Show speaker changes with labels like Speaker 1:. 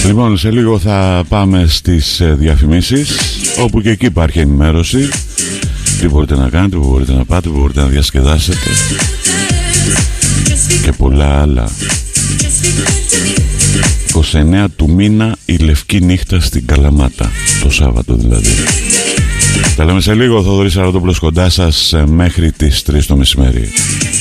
Speaker 1: Λοιπόν, σε λίγο θα πάμε στις διαφημίσεις, όπου και εκεί υπάρχει ενημέρωση. Τι μπορείτε να κάνετε, που μπορείτε να πάτε, που μπορείτε να διασκεδάσετε και πολλά άλλα. 29 του μήνα η λευκή νύχτα στην Καλαμάτα, το Σάββατο δηλαδή. Τα λέμε σε λίγο. Ο Θοδωρής Αραντόπουλος κοντά σας μέχρι τις 3 το μεσημέρι.